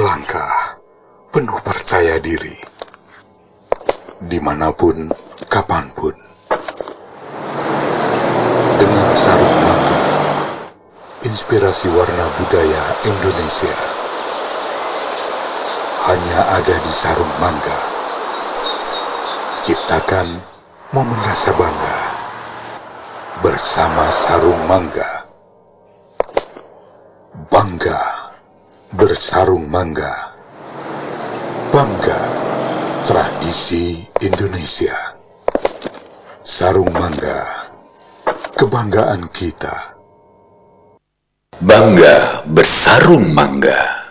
melangkah penuh percaya diri, dimanapun, kapanpun. Dengan sarung mangga, inspirasi warna budaya Indonesia hanya ada di sarung mangga. Ciptakan momen rasa bangga bersama sarung mangga. Bangga bersarung mangga. Bangga tradisi Indonesia. Sarung mangga, kebanggaan kita. Bangga bersarung mangga.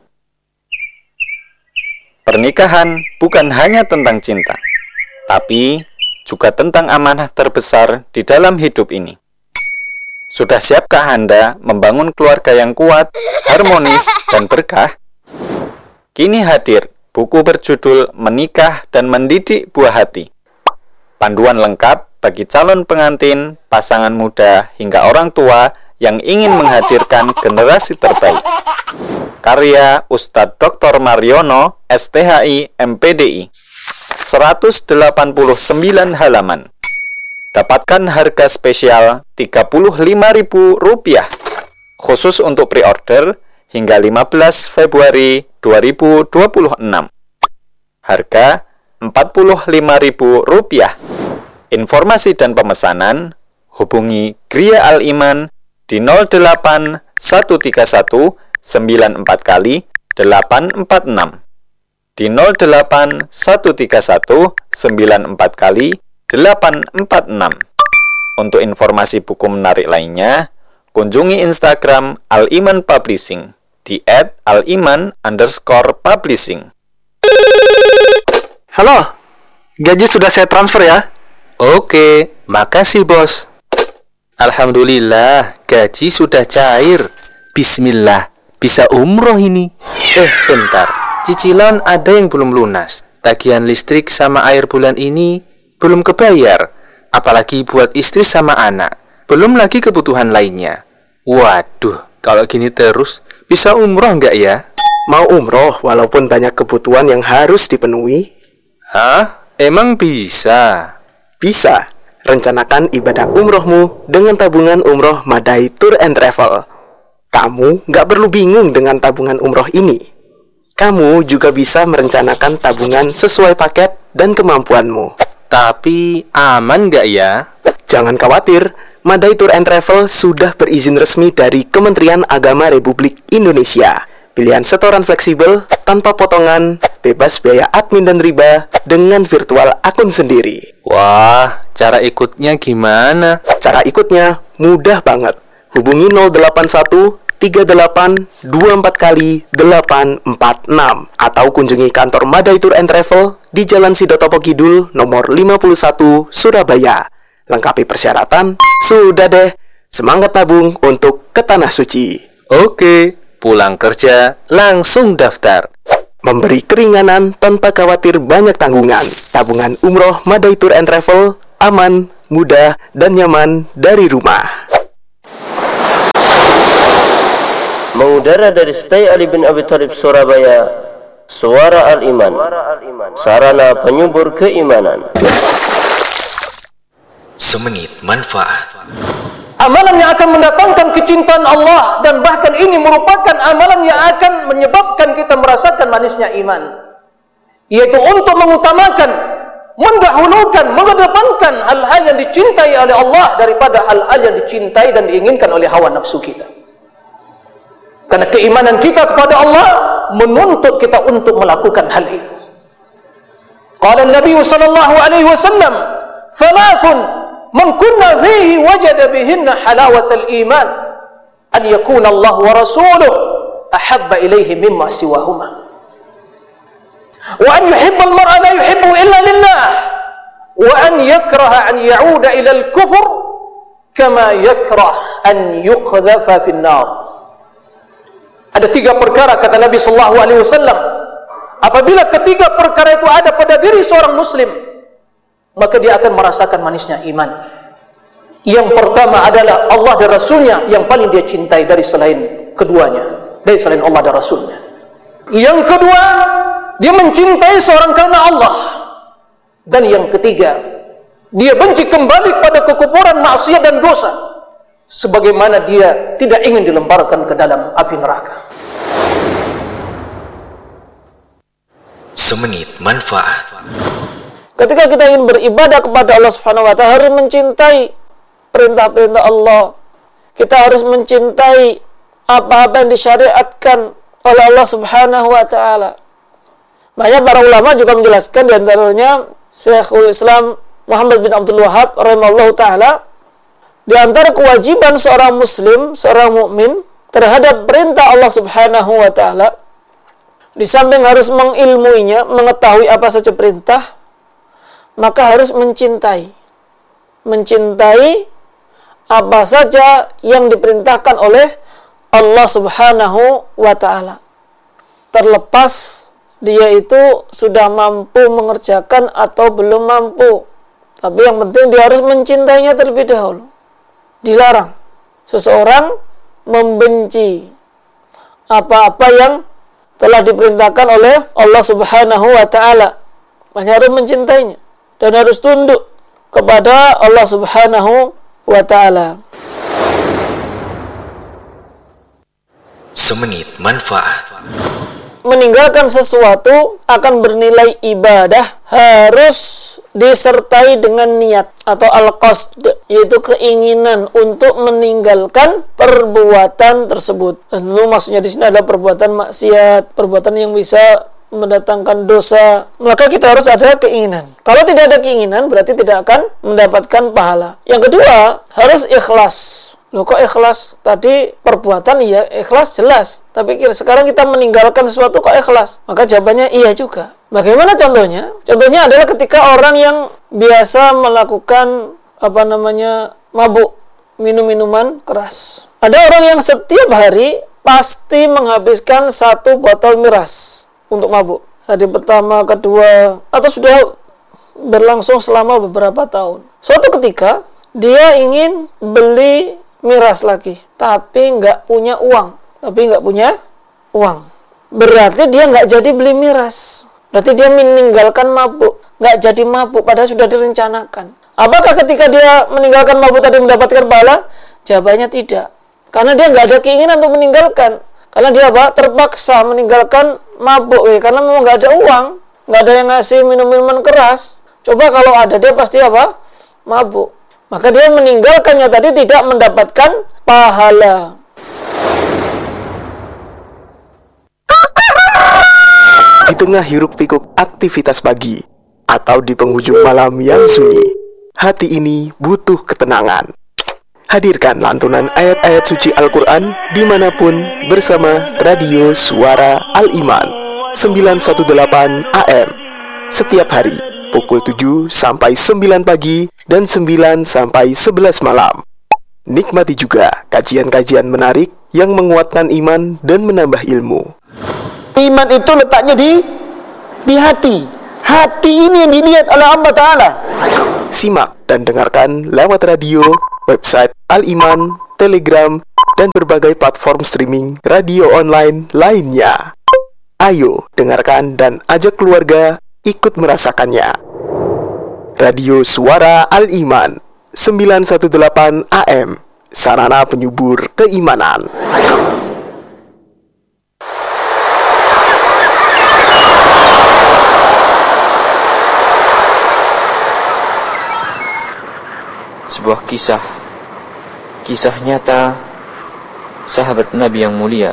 Pernikahan bukan hanya tentang cinta, tapi juga tentang amanah terbesar di dalam hidup ini. Sudah siapkah Anda membangun keluarga yang kuat, harmonis, dan berkah? Kini hadir buku berjudul Menikah dan Mendidik Buah Hati. Panduan lengkap bagi calon pengantin, pasangan muda, hingga orang tua yang ingin menghadirkan generasi terbaik. Karya Ustadz Dr. Mariono, STHI, MPDI. 189 halaman. Dapatkan harga spesial Rp35.000 khusus untuk pre-order hingga 15 Februari 2026. Harga Rp45.000. Informasi dan pemesanan hubungi Gria Al-Iman di 08 131 94 kali 846, di 08 131 94 kali 846. Untuk informasi buku menarik lainnya, kunjungi Instagram Al-Iman Publishing di @aliman_publishing. Halo, gaji sudah saya transfer ya? Oke, makasih bos. Alhamdulillah, gaji sudah cair. Bismillah, bisa umroh ini. Bentar, cicilan ada yang belum lunas. Tagihan listrik sama air bulan ini belum kebayar, apalagi buat istri sama anak. Belum lagi kebutuhan lainnya. Waduh, kalau gini terus, bisa umroh nggak ya? Mau umroh walaupun banyak kebutuhan yang harus dipenuhi? Hah? Emang bisa? Bisa. Rencanakan ibadah umrohmu dengan tabungan umroh Madai Tour and Travel. Kamu nggak perlu bingung dengan tabungan umroh ini. Kamu juga bisa merencanakan tabungan sesuai paket dan kemampuanmu. Tapi aman nggak ya? Jangan khawatir, Madai Tour and Travel sudah berizin resmi dari Kementerian Agama Republik Indonesia. Pilihan setoran fleksibel, tanpa potongan, bebas biaya admin dan riba, dengan virtual akun sendiri. Wah, cara ikutnya gimana? Cara ikutnya mudah banget. Hubungi 081 38 24 kali 846 atau kunjungi kantor Madai Tour and Travel di Jalan Sidotopo Kidul nomor 51 Surabaya. Lengkapi persyaratan, sudah deh. Semangat nabung untuk ke Tanah Suci. Oke, pulang kerja langsung daftar. Memberi keringanan tanpa khawatir banyak tanggungan. Tabungan umroh Madai Tour and Travel, aman, mudah, dan nyaman dari rumah. Mengudara dari Stay Ali bin Abi Thalib Surabaya, Suara Al-Iman, sarana penyubur keimanan. Semenit manfaat. Amalan yang akan mendatangkan kecintaan Allah, dan bahkan ini merupakan amalan yang akan menyebabkan kita merasakan manisnya iman, yaitu untuk mengutamakan, mendahulukan, mengedepankan hal-hal yang dicintai oleh Allah daripada hal-hal yang dicintai dan diinginkan oleh hawa nafsu kita. Karena keimanan kita kepada Allah menuntut kita untuk melakukan hal itu. Qala Nabi sallallahu alaihi wasallam, "Thalathun man kunna fihi wajada bihinna halawatal iman, an yakuna Allah wa rasuluhu ahabba ilaihi mimma siwahuma, wa an yuhibba al-mar'a la yuhibbu illa lillah, wa an yakraha an ya'uda ila al-kufr kama yakrah an yuqdhafa fi an-nar." Ada 3 perkara, kata Nabi sallallahu alaihi wasallam, apabila ketiga perkara itu ada pada diri seorang muslim, maka dia akan merasakan manisnya iman. Yang pertama adalah Allah dan Rasulnya yang paling dia cintai dari selain keduanya, dari selain Allah dan Rasulnya. Yang kedua, dia mencintai seorang karena Allah. Dan yang ketiga, dia benci kembali pada kekufuran, maksiat dan dosa, sebagaimana dia tidak ingin dilemparkan ke dalam api neraka. Semenit manfaat. Ketika kita ingin beribadah kepada Allah Subhanahu wa taala, harus mencintai perintah-perintah Allah. Kita harus mencintai apa-apa yang disyariatkan oleh Allah Subhanahu wa taala. Banyak para ulama juga menjelaskan, di antaranya Syekhul Islam Muhammad bin Abdul Wahab rahimahullahu taala, di antara kewajiban seorang muslim, seorang mukmin terhadap perintah Allah Subhanahu wa taala, di samping harus mengilmuinya, mengetahui apa saja perintah, maka harus mencintai apa saja yang diperintahkan oleh Allah Subhanahu wa ta'ala, terlepas dia itu sudah mampu mengerjakan atau belum mampu. Tapi yang penting dia harus mencintainya terlebih dahulu. Dilarang seseorang membenci apa-apa yang telah diperintahkan oleh Allah Subhanahu wa ta'ala. Hanya harus mencintainya dan harus tunduk kepada Allah Subhanahu wa ta'ala. Semenit manfaat. Meninggalkan sesuatu akan bernilai ibadah harus disertai dengan niat atau al-qasd, yaitu keinginan untuk meninggalkan perbuatan tersebut. Tentu maksudnya di sini adalah perbuatan maksiat, perbuatan yang bisa mendatangkan dosa. Maka kita harus ada keinginan. Kalau tidak ada keinginan, berarti tidak akan mendapatkan pahala. Yang kedua, harus ikhlas. Loh, kok ikhlas? Tadi perbuatan iya, ikhlas jelas. Tapi sekarang kita meninggalkan sesuatu kok ikhlas? Maka jawabannya iya juga. Bagaimana contohnya? Contohnya adalah ketika orang yang biasa melakukan mabuk, minum minuman keras. Ada orang yang setiap hari pasti menghabiskan 1 botol miras untuk mabuk. Hari pertama, kedua, atau sudah berlangsung selama beberapa tahun. Suatu ketika dia ingin beli miras lagi, tapi nggak punya uang. Berarti dia nggak jadi beli miras. Berarti dia meninggalkan mabuk, nggak jadi mabuk, padahal sudah direncanakan. Apakah ketika dia meninggalkan mabuk tadi mendapatkan pahala? Jawabannya tidak. Karena dia nggak ada keinginan untuk meninggalkan. Karena dia terpaksa meninggalkan mabuk, karena memang nggak ada uang, nggak ada yang ngasih minum-minuman keras. Coba kalau ada, dia pasti mabuk. Maka dia meninggalkannya tadi tidak mendapatkan pahala. Di tengah hiruk-pikuk aktivitas pagi atau di penghujung malam yang sunyi, hati ini butuh ketenangan. Hadirkan lantunan ayat-ayat suci Al-Quran dimanapun bersama Radio Suara Al-Iman 918 AM setiap hari pukul 7 sampai 9 pagi dan 9 sampai 11 malam. Nikmati juga kajian-kajian menarik yang menguatkan iman dan menambah ilmu. Iman itu letaknya di hati. Hati ini yang dilihat oleh Allah Ta'ala. Simak dan dengarkan lewat radio, website Al-Iman, Telegram, dan berbagai platform streaming radio online lainnya. Ayo dengarkan dan ajak keluarga ikut merasakannya. Radio Suara Al-Iman 918 AM, sarana penyubur keimanan. Sebuah kisah nyata sahabat Nabi yang mulia,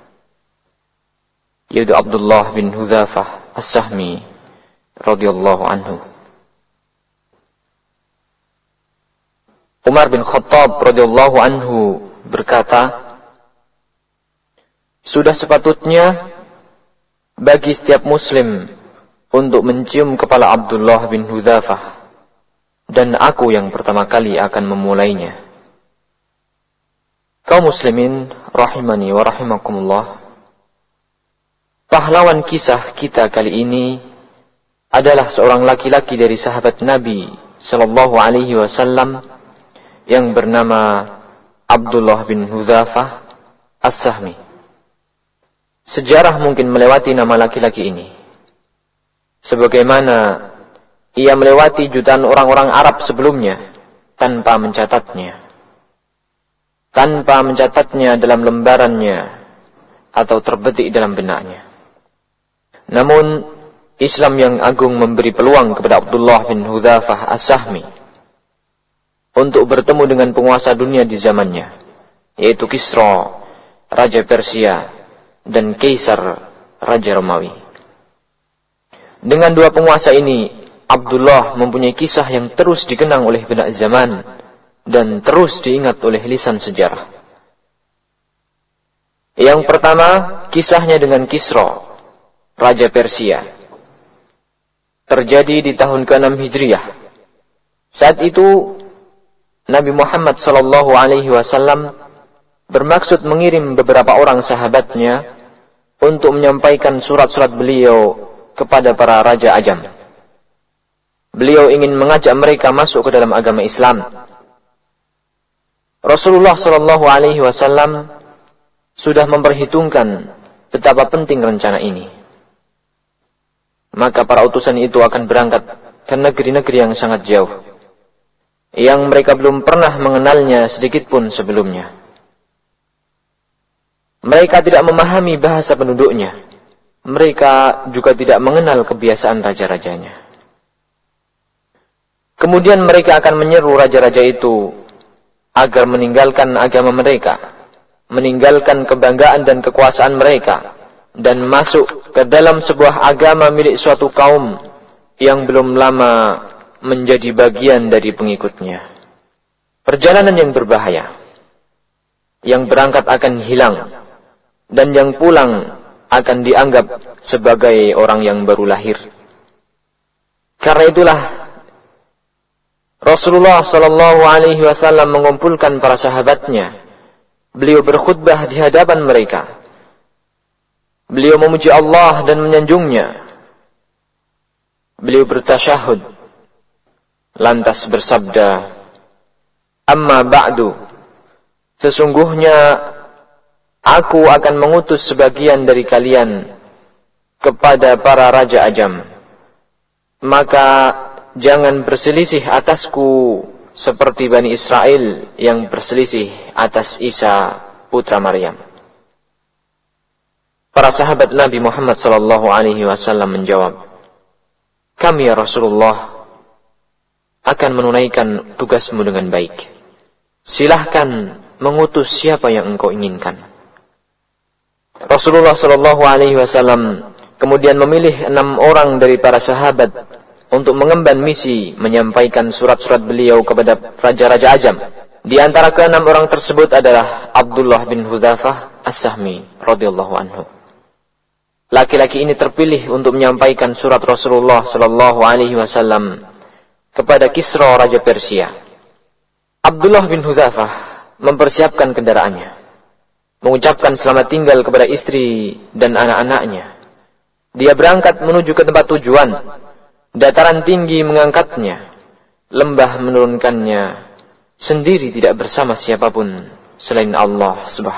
yaitu Abdullah bin Hudzafah As-Sahmi radhiyallahu anhu. Umar bin Khattab radhiyallahu anhu berkata, sudah sepatutnya bagi setiap muslim untuk mencium kepala Abdullah bin Hudzafah, dan aku yang pertama kali akan memulainya. Kaum muslimin rahimani wa rahimakumullah, pahlawan kisah kita kali ini adalah seorang laki-laki dari sahabat Nabi sallallahu alaihi wasallam yang bernama Abdullah bin Hudzafah As-Sahmi. sejarah mungkin melewati nama laki-laki ini. Sebagaimana ia melewati jutaan orang-orang Arab sebelumnya tanpa mencatatnya. Tanpa mencatatnya dalam lembarannya atau terbetik dalam benaknya. Namun Islam yang agung memberi peluang kepada Abdullah bin Hudzafah As-Sahmi untuk bertemu dengan penguasa dunia di zamannya, yaitu Kisra, Raja Persia, dan Kaisar, Raja Romawi. Dengan dua penguasa ini, Abdullah mempunyai kisah yang terus dikenang oleh benak zaman dan terus diingat oleh lisan sejarah. Yang pertama, kisahnya dengan Kisra, Raja Persia. Terjadi di tahun ke-6 Hijriah. Saat itu Nabi Muhammad SAW bermaksud mengirim beberapa orang sahabatnya untuk menyampaikan surat-surat beliau kepada para raja ajam. Beliau ingin mengajak mereka masuk ke dalam agama Islam. Rasulullah SAW sudah memperhitungkan betapa penting rencana ini. Maka para utusan itu akan berangkat ke negeri-negeri yang sangat jauh, yang mereka belum pernah mengenalnya sedikit pun sebelumnya. Mereka tidak memahami bahasa penduduknya. Mereka juga tidak mengenal kebiasaan raja-rajanya. Kemudian mereka akan menyeru raja-raja itu agar meninggalkan agama mereka, meninggalkan kebanggaan dan kekuasaan mereka, dan masuk ke dalam sebuah agama milik suatu kaum yang belum lama menjadi bagian dari pengikutnya. Perjalanan yang berbahaya. Yang berangkat akan hilang, dan yang pulang akan dianggap sebagai orang yang baru lahir. Karena itulah Rasulullah SAW mengumpulkan para sahabatnya. Beliau berkhutbah di hadapan mereka. Beliau memuji Allah dan menyanjungnya. Beliau bertasyahud, lantas bersabda, "Amma ba'du, sesungguhnya aku akan mengutus sebagian dari kalian kepada para raja ajam. Maka jangan berselisih atasku seperti Bani Israel yang berselisih atas Isa putra Maryam." Para sahabat Nabi Muhammad SAW menjawab, "Kami ya Rasulullah akan menunaikan tugasmu dengan baik. Silahkan mengutus siapa yang engkau inginkan." Rasulullah SAW kemudian memilih 6 orang dari para sahabat untuk mengemban misi menyampaikan surat-surat beliau kepada raja-raja ajam. Di antara ke-6 orang tersebut adalah Abdullah bin Hudzafah As-Sahmi radhiyallahu anhu. Laki-laki ini terpilih untuk menyampaikan surat Rasulullah SAW kepada Kisra Raja Persia. Abdullah bin Hudzafah mempersiapkan kendaraannya, mengucapkan selamat tinggal kepada istri dan anak-anaknya. Dia berangkat menuju ke tempat tujuan. Dataran tinggi mengangkatnya, lembah menurunkannya, sendiri tidak bersama siapapun selain Allah Subhanahu